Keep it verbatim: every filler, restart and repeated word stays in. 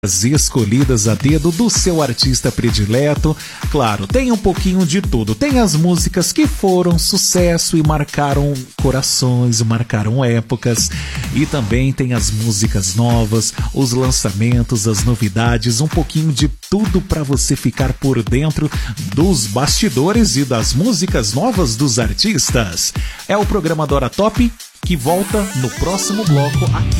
escolhidas a dedo do seu artista predileto. Claro, tem um pouquinho de tudo. Tem as músicas que foram sucesso e marcaram corações, marcaram épocas. E também tem as músicas novas, os lançamentos, as novidades, um pouquinho de tudo para você ficar por dentro dos bastidores e das músicas novas dos artistas. É o programa Dora Top que volta no próximo bloco aqui